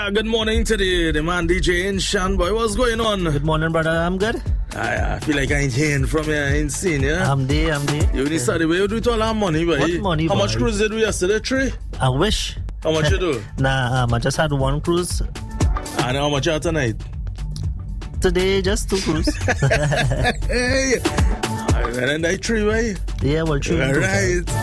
Good morning to the man DJ in Shan boy. What's going on? Good morning, brother. I'm good. I feel like I ain't hearing from you. I ain't seen you. I'm there. You need to study where you do it all that money, boy. What money, How boy? much cruise did you do yesterday? 3? I wish. How much you do? Nah, I just had one cruise. And how much you have tonight? Today, just 2 cruises. Hey! And then 3, right? Yeah, well, 3. All right.